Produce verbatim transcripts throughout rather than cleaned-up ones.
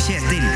Kjetil.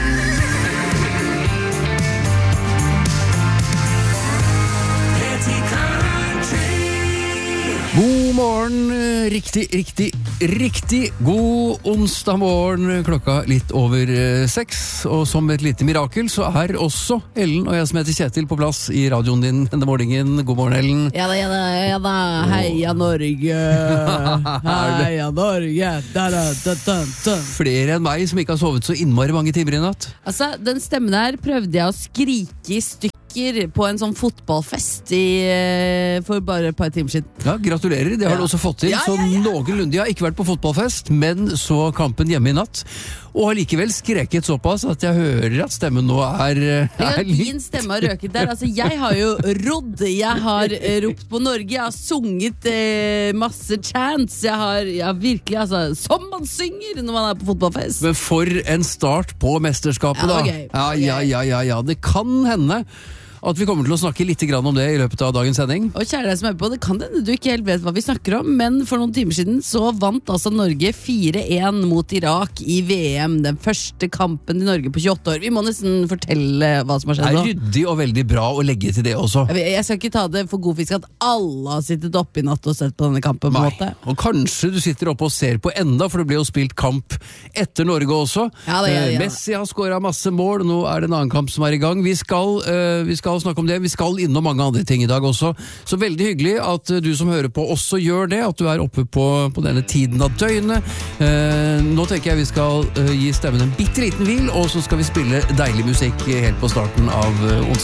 God morgen, riktig, riktig, riktig god onsdag morgen, klokka litt over eh, seks, og som et lite mirakel så er også Ellen og jeg som heter Kjetil på plass i radioen din denne morgenen. God morgen, Ellen. Ja da, ja da, ja da, heia Norge, heia Norge, da da da da da. Flere enn meg som ikke har sovet så innmari mange timer i natt. Altså, den stemmen her prøvde jeg å skrike i stykker på en sånn fotballfest i, eh, for bare et par timer siden. Ja, gratulerer, det har Ja. du også fått til. Ja, Så ja, ja. noenlunde, jeg har ikke vært på fotballfest, men så kampen hjemme i natt, og har likevel skreket såpass at jeg hører at stemmen nå er, Ja, er litt... din stemme har røket der. Altså, jeg har jo rodd, jeg har eh, ropt på Norge, jeg har sunget eh, masse chants, jeg har, jeg har virkelig, altså, som man synger når man er på fotballfest. Men for en start på mesterskapet, Ja, det da. var gøy. Ja, ja, ja, ja, ja. Det kan hende at vi kommer til å snakke litt grann om det i løpet av dagens sending. Og kjære deg som er på, det kan hende du ikke helt vet hva vi snakker om, men for noen timer siden så vant altså Norge fire en mot Irak i V M, den første kampen i Norge på tjueåtte år. Vi må nesten fortelle hva som har Det skjedd er nå. ryddig og veldig bra å legge til det også. Jeg jeg skal ikke ta det for god fisk at alle har sittet oppe i natt og sett på denne kampen på en Nei. måte. Og kanskje du sitter oppe og ser på enda, for det blir jo spilt kamp etter Norge også. Ja, det, ja, Eh, ja. Messi har skåret masse mål, nå er det en annen kamp som er i gang. Vi skal, eh, vi skal snakke om det, vi skal innom mange andre ting i dag også. Så veldig hyggelig at eh, du som hører på også gjør det, at du er oppe på, på denne tiden av døgnet. Eh, nå tenker jeg vi skal eh, gi stemmen en bitte liten hvil, og så skal vi spille deilig musikk helt på starten av eh, onsdag.